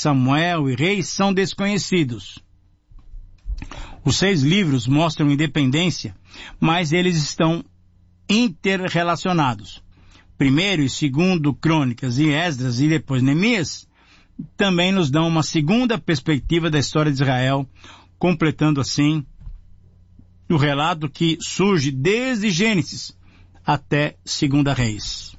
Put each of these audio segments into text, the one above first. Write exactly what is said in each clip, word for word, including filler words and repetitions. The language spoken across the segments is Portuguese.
Samuel e Reis são desconhecidos. Os seis livros mostram independência, mas eles estão interrelacionados. Primeiro e segundo Crônicas e Esdras e depois Neemias também nos dão uma segunda perspectiva da história de Israel, completando assim o relato que surge desde Gênesis até Segunda Reis.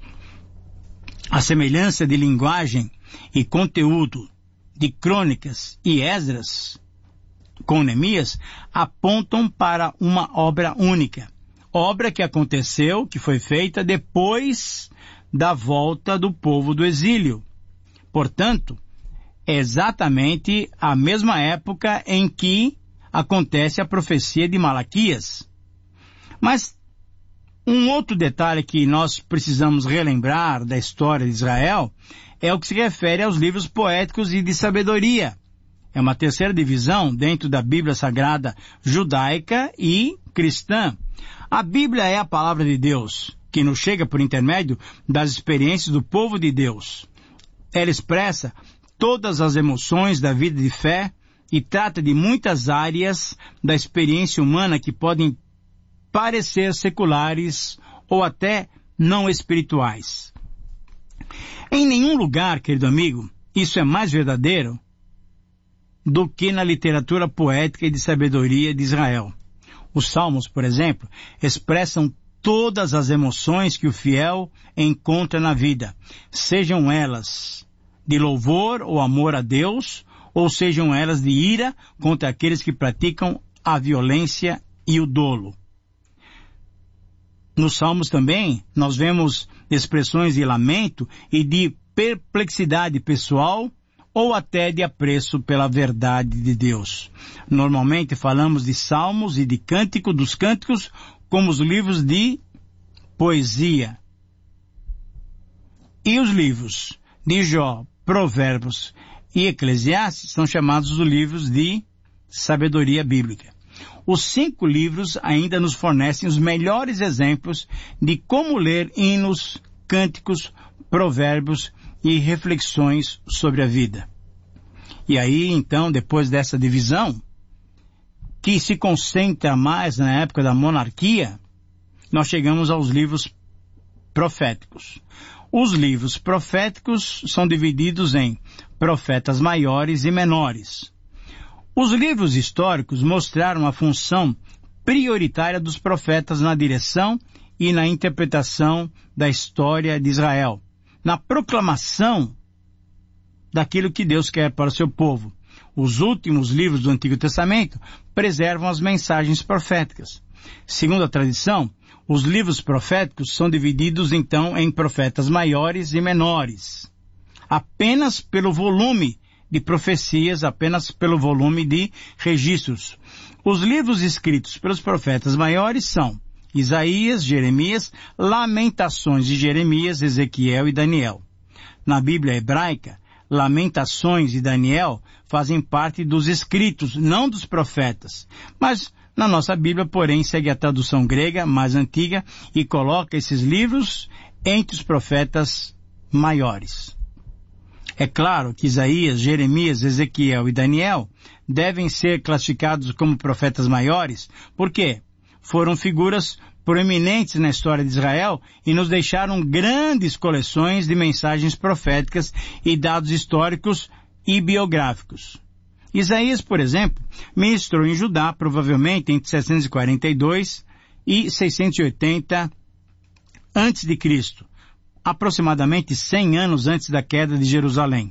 A semelhança de linguagem e conteúdo de Crônicas e Esdras com Neemias apontam para uma obra única, obra que aconteceu, que foi feita depois da volta do povo do exílio. Portanto, é exatamente a mesma época em que acontece a profecia de Malaquias. Mas um outro detalhe que nós precisamos relembrar da história de Israel é o que se refere aos livros poéticos e de sabedoria. É uma terceira divisão dentro da Bíblia Sagrada judaica e cristã. A Bíblia é a palavra de Deus, que nos chega por intermédio das experiências do povo de Deus. Ela expressa todas as emoções da vida de fé e trata de muitas áreas da experiência humana que podem parecer seculares ou até não espirituais. Em nenhum lugar, querido amigo, isso é mais verdadeiro do que na literatura poética e de sabedoria de Israel. Os Salmos, por exemplo, expressam todas as emoções que o fiel encontra na vida, sejam elas de louvor ou amor a Deus, ou sejam elas de ira contra aqueles que praticam a violência e o dolo. Nos Salmos também, nós vemos expressões de lamento e de perplexidade pessoal ou até de apreço pela verdade de Deus. Normalmente falamos de salmos e de cântico dos cânticos como os livros de poesia. E os livros de Jó, Provérbios e Eclesiastes são chamados os livros de sabedoria bíblica. Os cinco livros ainda nos fornecem os melhores exemplos de como ler hinos, cânticos, provérbios e reflexões sobre a vida. E aí, então, depois dessa divisão, que se concentra mais na época da monarquia, nós chegamos aos livros proféticos. Os livros proféticos são divididos em profetas maiores e menores. Os livros históricos mostraram a função prioritária dos profetas na direção e na interpretação da história de Israel, na proclamação daquilo que Deus quer para o seu povo. Os últimos livros do Antigo Testamento preservam as mensagens proféticas. Segundo a tradição, os livros proféticos são divididos então em profetas maiores e menores, apenas pelo volume de profecias, apenas pelo volume de registros. Os livros escritos pelos profetas maiores são Isaías, Jeremias, Lamentações de Jeremias, Ezequiel e Daniel. Na Bíblia hebraica, Lamentações e Daniel fazem parte dos escritos, não dos profetas. Mas na nossa Bíblia, porém, segue a tradução grega mais antiga e coloca esses livros entre os profetas maiores. É claro que Isaías, Jeremias, Ezequiel e Daniel devem ser classificados como profetas maiores, porque foram figuras proeminentes na história de Israel e nos deixaram grandes coleções de mensagens proféticas e dados históricos e biográficos. Isaías, por exemplo, ministrou em Judá provavelmente entre seiscentos e quarenta e dois e seiscentos e oitenta antes de Cristo, aproximadamente cem anos antes da queda de Jerusalém.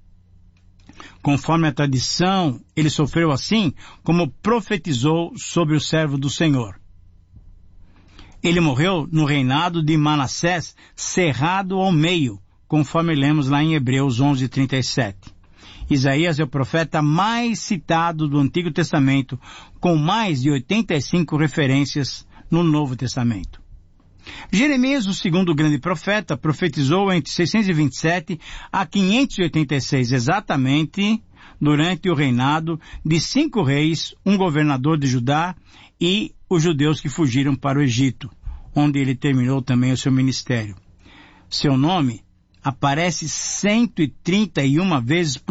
Conforme a tradição, ele sofreu assim como profetizou sobre o servo do Senhor. Ele morreu no reinado de Manassés, cerrado ao meio, conforme lemos lá em Hebreus onze, trinta e sete. Isaías é o profeta mais citado do Antigo Testamento, com mais de oitenta e cinco referências no Novo Testamento. Jeremias, o segundo grande profeta, profetizou entre seiscentos e vinte e sete a quinhentos e oitenta e seis, exatamente durante o reinado de cinco reis, um governador de Judá e os judeus que fugiram para o Egito, onde ele terminou também o seu ministério. Seu nome aparece cento e trinta e uma vezes por